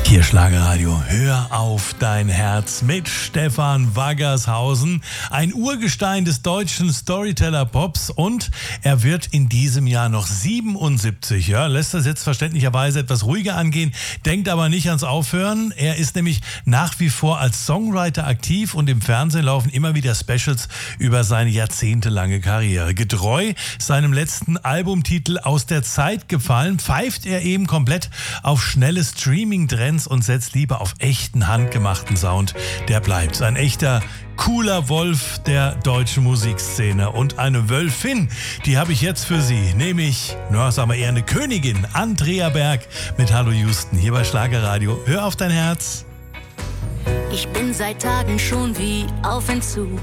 Hier Schlagerradio, hör auf dein Herz mit Stefan Waggershausen, ein Urgestein des deutschen Storyteller-Pops, und er wird in diesem Jahr noch 77. Ja, lässt das jetzt verständlicherweise etwas ruhiger angehen, denkt aber nicht ans Aufhören. Er ist nämlich nach wie vor als Songwriter aktiv und im Fernsehen laufen immer wieder Specials über seine jahrzehntelange Karriere. Getreu seinem letzten Albumtitel Aus der Zeit gefallen, pfeift er eben komplett auf schnelle Streaming-Trends und setzt lieber auf echten, handgemachten Sound. Der bleibt ein echter, cooler Wolf der deutschen Musikszene. Und eine Wölfin, die habe ich jetzt für Sie, nämlich, sagen wir eher eine Königin, Andrea Berg mit Hallo Houston, hier bei Schlagerradio. Hör auf dein Herz. Ich bin seit Tagen schon wie auf Entzug.